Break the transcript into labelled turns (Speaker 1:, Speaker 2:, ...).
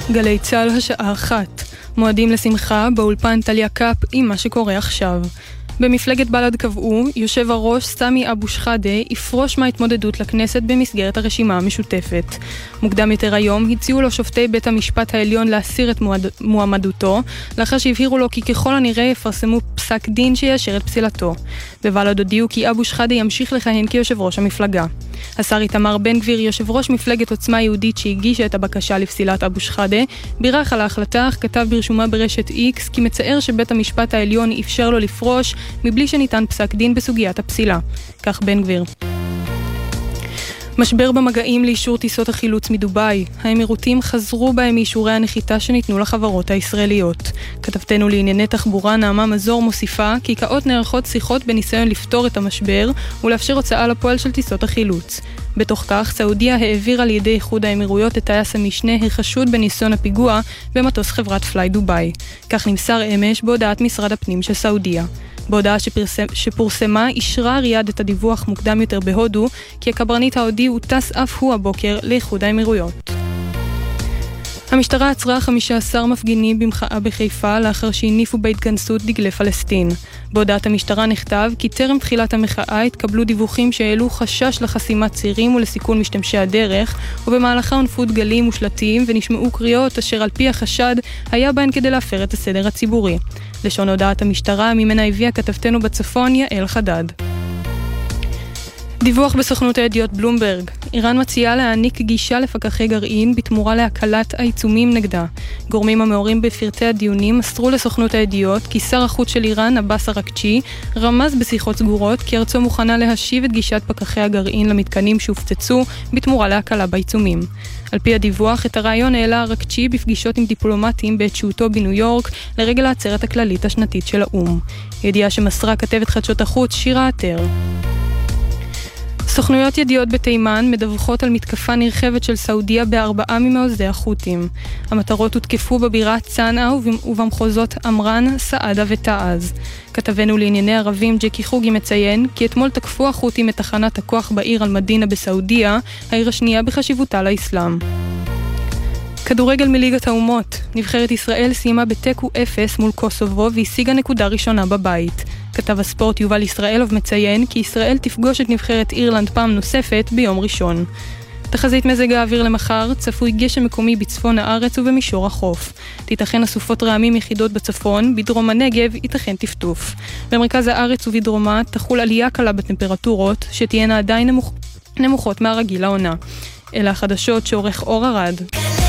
Speaker 1: גלי צהל השעה 1. מועדים לשמחה באולפן טליה קאפ עם מה שקורה עכשיו. במפלגת בל"ד קבעו, יושב הראש סמי אבו שחאדה יפרוש מההתמודדות לכנסת במסגרת הרשימה המשותפת. מוקדם יותר היום הציעו לו שופטי בית המשפט העליון להסיר את מועמדותו, לאחר שהבהירו לו כי ככל הנראה יפרסמו פסק דין שיאשר את פסילתו. בבל"ד הודיעו כי אבו שחאדה ימשיך לכהן כיושב ראש המפלגה. השר איתמר בן גביר, יושב ראש מפלגת עוצמה יהודית שהגישה את הבקשה לפסילת אבו שחאדה, בירך על ההחלטה, אך כתב ברשומה ברשת X כי מצער שבית המשפט העליון אפשר לו לפרוש מבלי שניתן פסק דין בסוגיית הפסילה. כך בן גביר. משבר במגעים לאישור טיסות החילוץ מדובאי. האמירותים חזרו בהם מאישורי הנחיתה שניתנו לחברות הישראליות. כתבתנו לענייני תחבורה נעמה מזור מוסיפה כי כעת נערכות שיחות בניסיון לפתור את המשבר ולאפשר הוצאה לפועל של טיסות החילוץ. בתוך כך, סעודיה העבירה לידי איחוד האמירויות את טייס המשנה החשוד בניסיון הפיגוע במטוס חברת פליי דובאי. כך נמסר אמש בהודעת משרד הפנים של סעודיה. בהודעה שפורסמה אישרה ריאד את הדיווח מוקדם יותר בהודו כי הקברניט ההודי טס אף הוא הבוקר לאיחוד האמירויות. המשטרה עצרה 15 מפגינים במחאה בחיפה לאחר שהניפו בהתכנסות דגלי פלסטין. בהודעת המשטרה נכתב כי טרם תחילת המחאה התקבלו דיווחים שהעלו חשש לחסימת צירים ולסיכון משתמשי הדרך, ובמהלכה הונפו דגלים ושלטים ונשמעו קריאות אשר על פי החשד היה בהן כדי להפר את הסדר הציבורי. לשון הודעת המשטרה ממנה הביאה כתבתנו בצפון יעל חדד. דיווח בסוכנות הידיעות בלומברג. איראן מציעה להעניק גישה לפקחי גרעין בתמורה להקלת העיצומים נגדה. גורמים המעורים בפרטי הדיונים מסרו לסוכנות הידיעות כי שר החוץ של איראן, עבאס אראקצ'י, רמז בשיחות סגורות כי ארצו מוכנה להשיב את גישת פקחי הגרעין למתקנים שהופצצו בתמורה להקלה בעיצומים. על פי הדיווח, את הרעיון העלה אראקצ'י בפגישות עם דיפלומטים בעת שהותו בניו יורק לרגל העצרת הכללית השנתית של האו"ם. ידיעה שמסרה כתבת חדשות החוץ שירה עטר. סוכנויות ידיעות בתימן מדווחות על מתקפה נרחבת של סעודיה ב4 ממעוזי החות'ים. המטרות הותקפו בבירה צנעה ובמחוזות אמרן, סעדה ותעז. כתבנו לענייני ערבים ג'קי חוגי מציין כי אתמול תקפו החות'ים את תחנת הכוח בעיר אל-מדינה בסעודיה, העיר השנייה בחשיבותה לאסלאם. כדורגל מליגת האומות. נבחרת ישראל סיימה בתיקו 0 מול קוסובו והשיגה נקודה ראשונה בבית. כתב הספורט יובל ישראלוב מציין כי ישראל תפגוש את נבחרת אירלנד פעם נוספת ביום ראשון. תחזית מזג האוויר למחר, צפוי גשם מקומי בצפון הארץ ובמישור החוף. תיתכן אסופות רעמים יחידות בצפון, בדרום הנגב ייתכן טפטוף. במרכז הארץ ובדרומה תחול עלייה קלה בטמפרטורות, שתהיינה עדיין נמוכות מהרגיל לעונה. אלה החדשות שעורך אור ארד.